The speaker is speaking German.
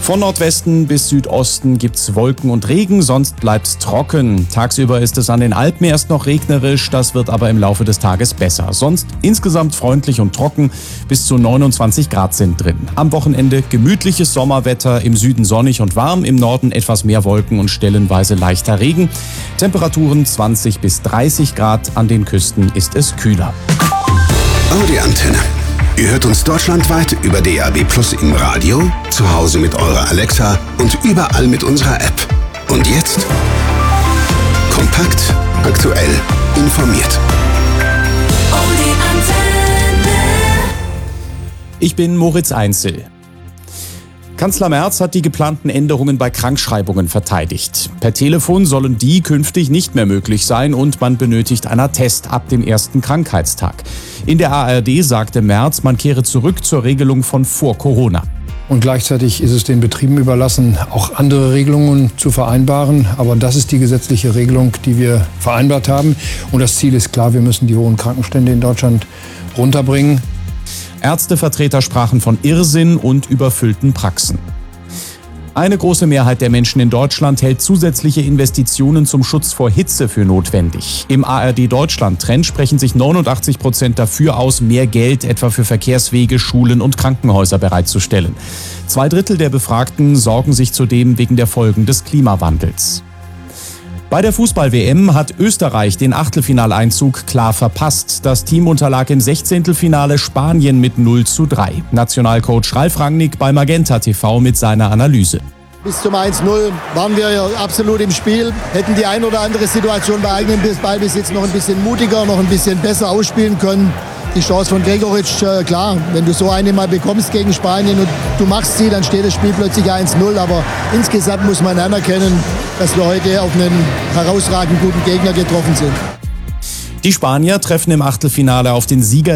Von Nordwesten bis Südosten gibt's Wolken und Regen, sonst bleibt's trocken. Tagsüber ist es an den Alpen erst noch regnerisch, das wird aber im Laufe des Tages besser. Sonst insgesamt freundlich und trocken, bis zu 29 Grad sind drin. Am Wochenende gemütliches Sommerwetter, im Süden sonnig und warm, im Norden etwas mehr Wolken und stellenweise leichter Regen. Temperaturen 20 bis 30 Grad, an den Küsten ist es kühler. Audi Antenne. Ihr hört uns deutschlandweit über DAB+ im Radio, zu Hause mit eurer Alexa und überall mit unserer App. Und jetzt kompakt, aktuell, informiert. Audi Antenne. Ich bin Moritz Einzel. Kanzler Merz hat die geplanten Änderungen bei Krankschreibungen verteidigt. Per Telefon sollen die künftig nicht mehr möglich sein und man benötigt einen Attest ab dem ersten Krankheitstag. In der ARD sagte Merz, man kehre zurück zur Regelung von vor Corona. Und gleichzeitig ist es den Betrieben überlassen, auch andere Regelungen zu vereinbaren. Aber das ist die gesetzliche Regelung, die wir vereinbart haben. Und das Ziel ist klar, wir müssen die hohen Krankenstände in Deutschland runterbringen. Ärztevertreter sprachen von Irrsinn und überfüllten Praxen. Eine große Mehrheit der Menschen in Deutschland hält zusätzliche Investitionen zum Schutz vor Hitze für notwendig. Im ARD-Deutschland-Trend sprechen sich 89% dafür aus, mehr Geld etwa für Verkehrswege, Schulen und Krankenhäuser bereitzustellen. 2/3 der Befragten sorgen sich zudem wegen der Folgen des Klimawandels. Bei der Fußball-WM hat Österreich den Achtelfinaleinzug klar verpasst. Das Team unterlag im 16. Spanien mit 0:3. Nationalcoach Ralf Rangnick bei Magenta TV mit seiner Analyse. Bis zum 1:0 waren wir ja absolut im Spiel, hätten die ein oder andere Situation bei eigenem Ballbesitz noch ein bisschen mutiger, noch ein bisschen besser ausspielen können. Die Chance von Gregoritsch, klar, wenn du so eine mal bekommst gegen Spanien und du machst sie, dann steht das Spiel plötzlich 1:0. Aber insgesamt muss man anerkennen, dass wir heute auf einen herausragend guten Gegner getroffen sind. Die Spanier treffen im Achtelfinale auf den Sieger